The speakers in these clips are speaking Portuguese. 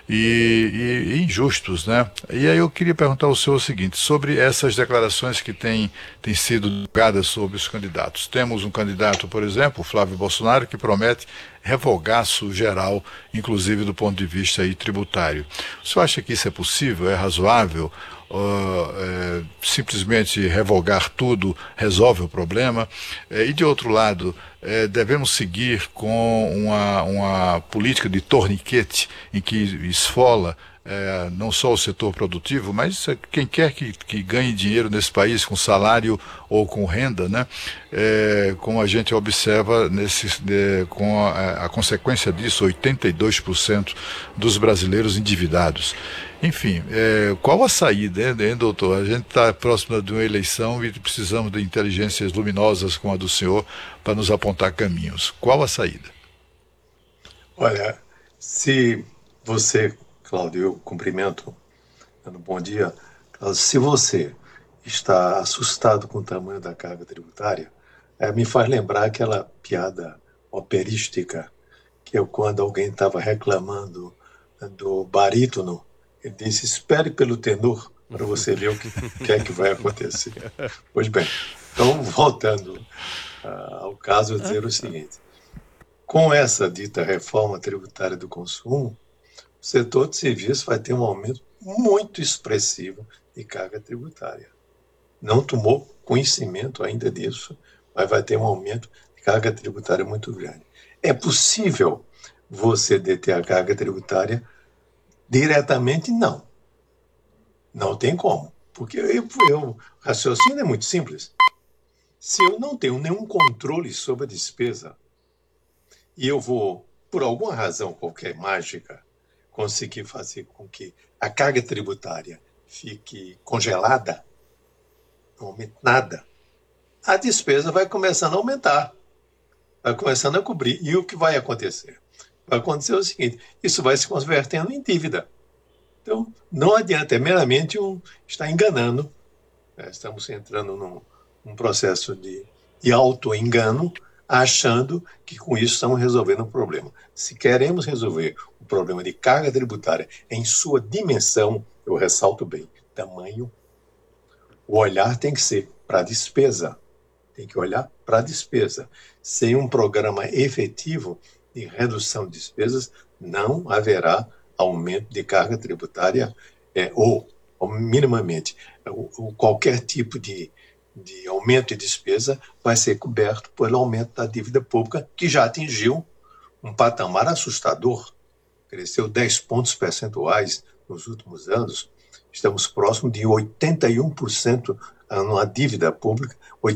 e injustos, né? E aí eu queria perguntar ao senhor o seguinte, sobre essas declarações que têm sido divulgadas sobre os candidatos. Temos um candidato, por exemplo, o Flávio Bolsonaro, que promete revogaço geral, inclusive do ponto de vista aí tributário. O senhor acha que isso é possível, é razoável? Simplesmente revogar tudo resolve o problema? E de outro lado, devemos seguir com uma política de torniquete em que esfola não só o setor produtivo, mas quem quer que ganhe dinheiro nesse país com salário ou com renda, né? Como a gente observa com a consequência disso, 82% dos brasileiros endividados. Enfim, qual a saída, hein, doutor? A gente está próximo de uma eleição e precisamos de inteligências luminosas como a do senhor para nos apontar caminhos. Qual a saída? Olha, se você, Cláudio, eu cumprimento, dando bom dia. Cláudio, se você está assustado com o tamanho da carga tributária, me faz lembrar aquela piada operística, que é quando alguém estava reclamando do barítono, ele disse, espere pelo tenor para você ver que é que vai acontecer. Pois bem, então, voltando ao caso, eu dizer o seguinte, com essa dita reforma tributária do consumo, o setor de serviços vai ter um aumento muito expressivo de carga tributária. Não tomou conhecimento ainda disso, mas vai ter um aumento de carga tributária muito grande. É possível você deter a carga tributária diretamente? Não. Não tem como. Porque o raciocínio é muito simples. Se eu não tenho nenhum controle sobre a despesa e eu vou, por alguma razão qualquer mágica, conseguir fazer com que a carga tributária fique congelada, não aumente nada, a despesa vai começando a aumentar, vai começando a cobrir. E o que vai acontecer? Vai acontecer o seguinte, isso vai se convertendo em dívida. Então, não adianta, é meramente estar enganando. Estamos entrando num processo de auto-engano, achando que com isso estamos resolvendo o problema. Se queremos resolver o problema de carga tributária em sua dimensão, eu ressalto bem, tamanho, o olhar tem que ser para a despesa. Tem que olhar para a despesa. Sem um programa efetivo de redução de despesas, não haverá aumento de carga tributária ou minimamente, qualquer tipo de aumento de despesa vai ser coberto pelo aumento da dívida pública, que já atingiu um patamar assustador, cresceu 10 pontos percentuais nos últimos anos, estamos próximos de 81% na dívida pública,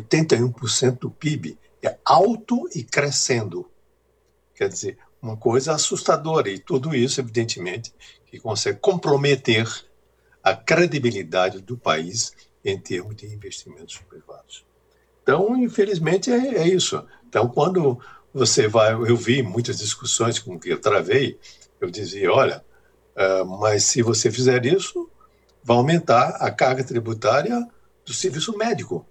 81% do PIB, é alto e crescendo. Quer dizer, uma coisa assustadora, e tudo isso, evidentemente, que consegue comprometer a credibilidade do país em termos de investimentos privados. Então, infelizmente, é isso. Então, quando você vai... Eu vi muitas discussões com que eu travei, eu dizia, olha, mas se você fizer isso, vai aumentar a carga tributária do serviço médico,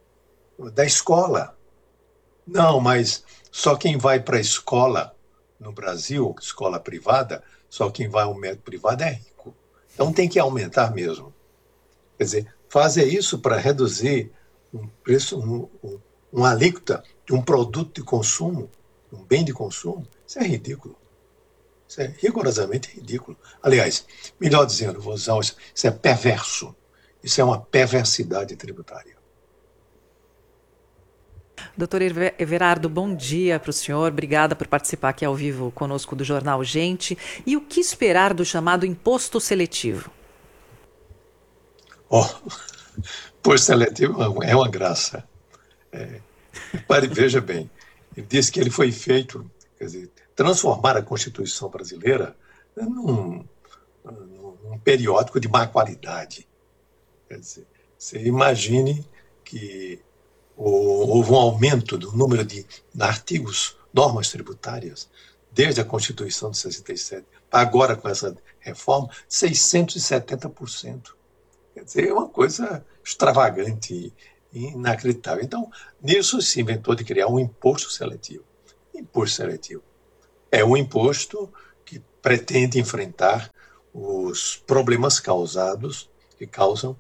da escola. Não, mas só quem vai para a escola no Brasil, escola privada, só quem vai ao médico privado é rico. Então tem que aumentar mesmo. Quer dizer, fazer isso para reduzir um preço, uma alíquota de um produto de consumo, um bem de consumo, isso é ridículo. Isso é rigorosamente ridículo. Aliás, melhor dizendo, vou usar isso é perverso. Isso é uma perversidade tributária. Doutor Everardo, bom dia para o senhor. Obrigada por participar aqui ao vivo conosco do Jornal Gente. E o que esperar do chamado imposto seletivo? Imposto seletivo é uma graça. Veja bem, ele disse que ele foi feito, quer dizer, transformar a Constituição brasileira num periódico de má qualidade. Quer dizer, você imagine que houve um aumento do número de artigos, normas tributárias, desde a Constituição de 67, agora com essa reforma, 670%. Quer dizer, é uma coisa extravagante e inacreditável. Então, nisso se inventou de criar um imposto seletivo. Imposto seletivo é um imposto que pretende enfrentar os problemas que causam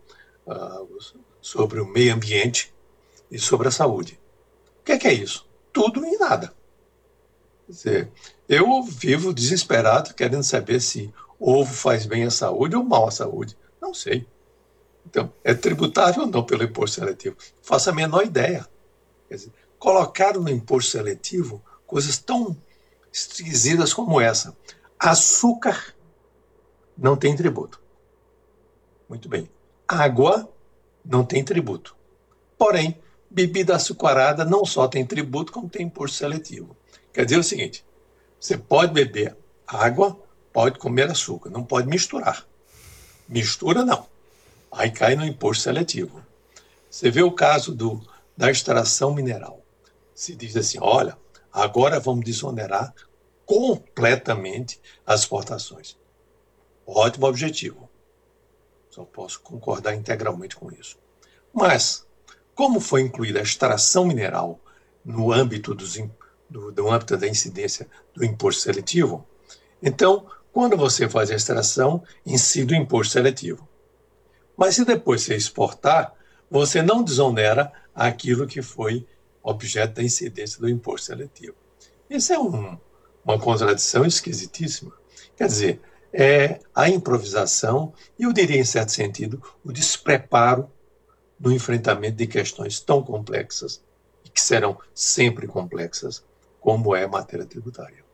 sobre o meio ambiente e sobre a saúde. O que é isso? Tudo e nada. Quer dizer, eu vivo desesperado querendo saber se ovo faz bem à saúde ou mal à saúde. Não sei. Então, é tributável ou não pelo imposto seletivo? Faço a menor ideia. Quer dizer, colocaram no imposto seletivo coisas tão esquisitas como essa. Açúcar não tem tributo. Muito bem. Água não tem tributo. Porém, bebida açucarada não só tem tributo, como tem imposto seletivo. Quer dizer o seguinte, você pode beber água, pode comer açúcar, não pode misturar. Mistura não. Aí cai no imposto seletivo. Você vê o caso da extração mineral. Se diz assim, olha, agora vamos desonerar completamente as exportações. Ótimo objetivo. Só posso concordar integralmente com isso. Mas, como foi incluída a extração mineral no âmbito do âmbito da incidência do imposto seletivo, então, quando você faz a extração, incide o imposto seletivo. Mas se depois você exportar, você não desonera aquilo que foi objeto da incidência do imposto seletivo. Isso é uma contradição esquisitíssima. Quer dizer, é a improvisação e, eu diria, em certo sentido, o despreparo no enfrentamento de questões tão complexas e que serão sempre complexas, como é a matéria tributária.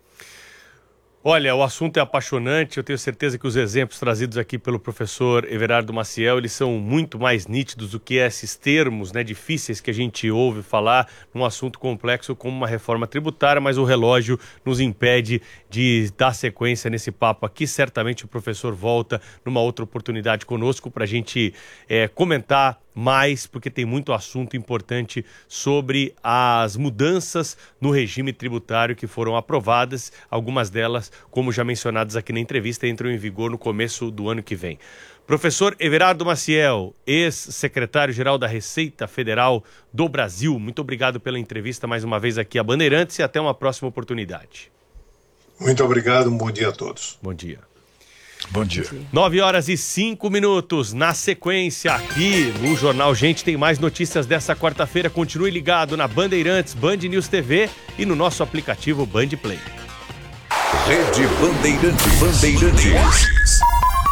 Olha, o assunto é apaixonante, eu tenho certeza que os exemplos trazidos aqui pelo professor Everardo Maciel, eles são muito mais nítidos do que esses termos, né, difíceis que a gente ouve falar num assunto complexo como uma reforma tributária, mas o relógio nos impede de dar sequência nesse papo aqui. Certamente o professor volta numa outra oportunidade conosco para a gente comentar mais, porque tem muito assunto importante sobre as mudanças no regime tributário que foram aprovadas, algumas delas, como já mencionadas aqui na entrevista, entram em vigor no começo do ano que vem. Professor Everardo Maciel, ex-secretário-geral da Receita Federal do Brasil, muito obrigado pela entrevista mais uma vez aqui a Bandeirantes e até uma próxima oportunidade. Muito obrigado, um bom dia a todos. Bom dia. Bom dia. 9h05. Na sequência, aqui no Jornal Gente, tem mais notícias dessa quarta-feira. Continue ligado na Bandeirantes, Band News TV e no nosso aplicativo Band Play. Rede Bandeirantes.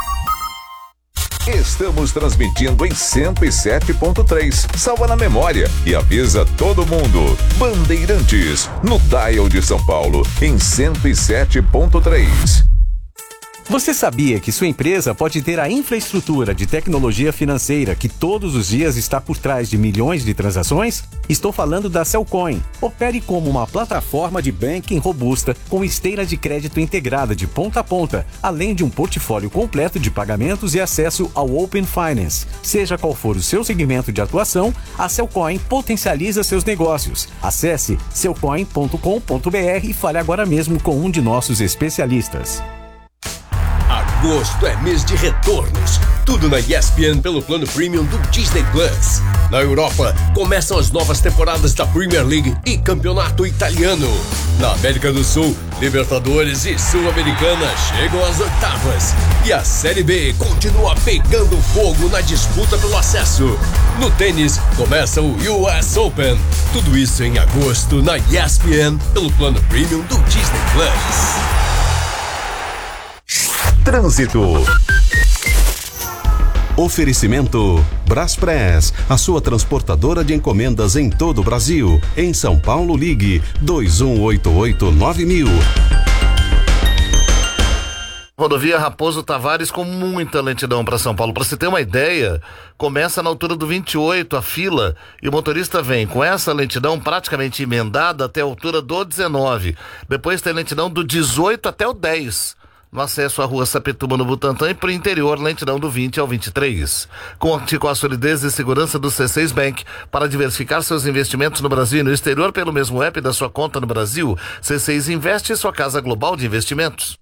Estamos transmitindo em 107.3. Salva na memória e avisa todo mundo. Bandeirantes, no dial de São Paulo, em 107.3. Você sabia que sua empresa pode ter a infraestrutura de tecnologia financeira que todos os dias está por trás de milhões de transações? Estou falando da Cellcoin. Opere como uma plataforma de banking robusta com esteira de crédito integrada de ponta a ponta, além de um portfólio completo de pagamentos e acesso ao Open Finance. Seja qual for o seu segmento de atuação, a Cellcoin potencializa seus negócios. Acesse cellcoin.com.br e fale agora mesmo com um de nossos especialistas. Agosto é mês de retornos. Tudo na ESPN pelo plano premium do Disney Plus. Na Europa, começam as novas temporadas da Premier League e Campeonato Italiano. Na América do Sul, Libertadores e Sul-Americana chegam às oitavas. E a Série B continua pegando fogo na disputa pelo acesso. No tênis, começa o US Open. Tudo isso em agosto na ESPN pelo plano premium do Disney Plus. Trânsito. Oferecimento Braspress, a sua transportadora de encomendas em todo o Brasil. Em São Paulo, ligue 2188-9000. Rodovia Raposo Tavares com muita lentidão para São Paulo. Para você ter uma ideia, começa na altura do 28 a fila e o motorista vem com essa lentidão praticamente emendada até a altura do 19. Depois tem lentidão do 18 até o 10. No acesso à rua Sapetuma, no Butantã, e para o interior, lentidão do 20 ao 23. Conte com a solidez e segurança do C6 Bank para diversificar seus investimentos no Brasil e no exterior pelo mesmo app da sua conta no Brasil. C6 Investe, sua casa global de investimentos.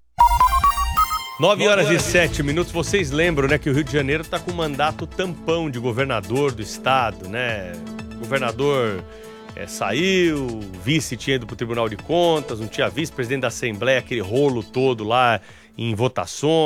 9h07. Vocês lembram, né, que o Rio de Janeiro está com um mandato tampão de governador do estado, né? O governador saiu, vice tinha ido para o Tribunal de Contas, não tinha vice-presidente da Assembleia, aquele rolo todo lá em votações.